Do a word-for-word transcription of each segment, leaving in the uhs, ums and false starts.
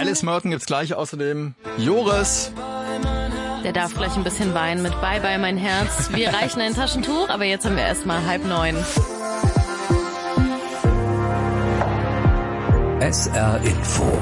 Alice Merton gibt's gleich, außerdem Joris. Der darf gleich ein bisschen weinen mit Bye Bye mein Herz. Wir reichen ein Taschentuch, aber jetzt haben wir erstmal halb neun. S R Info.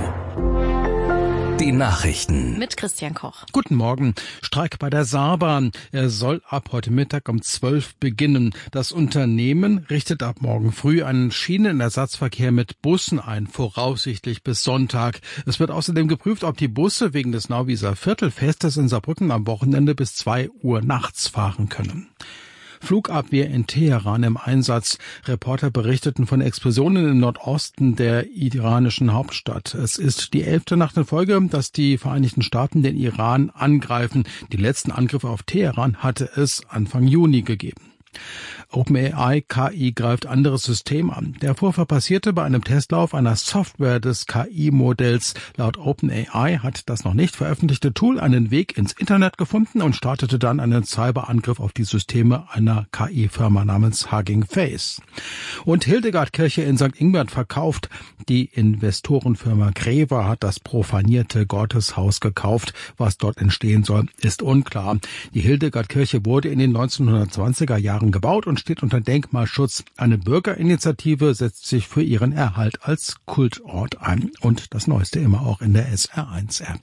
Die Nachrichten. Mit Christian Koch. Guten Morgen. Streik bei der Saarbahn. Er soll ab heute Mittag um zwölf beginnen. Das Unternehmen richtet ab morgen früh einen Schienenersatzverkehr mit Bussen ein, voraussichtlich bis Sonntag. Es wird außerdem geprüft, ob die Busse wegen des Nauwieser Viertelfestes in Saarbrücken am Wochenende bis zwei Uhr nachts fahren können. Flugabwehr in Teheran im Einsatz. Reporter berichteten von Explosionen im Nordosten der iranischen Hauptstadt. Es ist die elfte Nacht in Folge, dass die Vereinigten Staaten den Iran angreifen. Die letzten Angriffe auf Teheran hatte es Anfang Juni gegeben. OpenAI K I greift anderes System an. Der Vorfall passierte bei einem Testlauf einer Software des K I-Modells. Laut OpenAI hat das noch nicht veröffentlichte Tool einen Weg ins Internet gefunden und startete dann einen Cyberangriff auf die Systeme einer K I-Firma namens Hugging Face. Und Hildegardkirche in Sankt Ingbert verkauft. Die Investorenfirma Greva hat das profanierte Gotteshaus gekauft. Was dort entstehen soll, ist unklar. Die Hildegardkirche wurde in den neunzehnhundertzwanziger Jahren gebaut und steht unter Denkmalschutz. Eine Bürgerinitiative setzt sich für ihren Erhalt als Kultort ein. Und das Neueste immer auch in der S R eins App.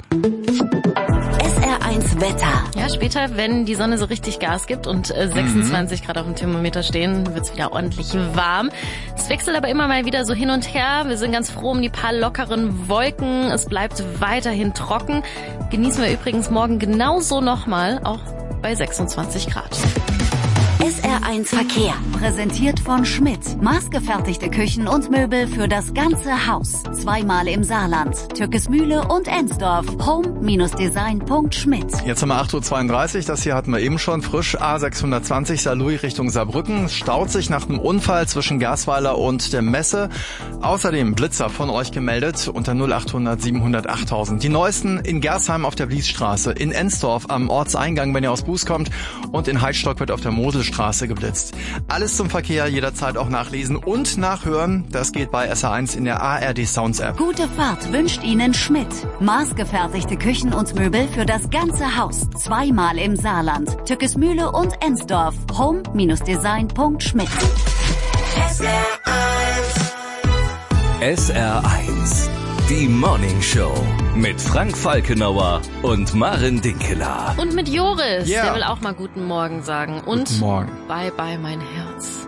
S R eins Wetter. Ja, später, wenn die Sonne so richtig Gas gibt und äh, sechsundzwanzig mhm. Grad auf dem Thermometer stehen, wird's wieder ordentlich warm. Es wechselt aber immer mal wieder so hin und her. Wir sind ganz froh um die paar lockeren Wolken. Es bleibt weiterhin trocken. Genießen wir übrigens morgen genauso nochmal, auch bei sechsundzwanzig Grad. S R eins Verkehr. Präsentiert von Schmidt. Maßgefertigte Küchen und Möbel für das ganze Haus. Zweimal im Saarland. Türkesmühle und Ensdorf. home Design Punkt schmidt. Jetzt haben wir acht Uhr zweiunddreißig, das hier hatten wir eben schon. Frisch A sechshundertzwanzig Saarlouis Richtung Saarbrücken. Es staut sich nach einem Unfall zwischen Gasweiler und der Messe. Außerdem Blitzer von euch gemeldet unter null achthundert siebenhundert achttausend. Die neuesten in Gersheim auf der Bliesstraße, in Ensdorf am Ortseingang, wenn ihr aus Buß kommt, und in Heidstock wird auf der Moselstraße geblitzt. Alles zum Verkehr jederzeit auch nachlesen und nachhören. Das geht bei S R eins in der A R D Sounds App. Gute Fahrt wünscht Ihnen Schmidt. Maßgefertigte Küchen und Möbel für das ganze Haus. Zweimal im Saarland. Türkesmühle und Ensdorf. home Design Punkt schmidt. S R eins. S R eins. Die Morning Show mit Frank Falkenauer und Maren Dinkeler. Und mit Joris, yeah. Der will auch mal guten Morgen sagen. Und guten Morgen. Bye Bye mein Herz.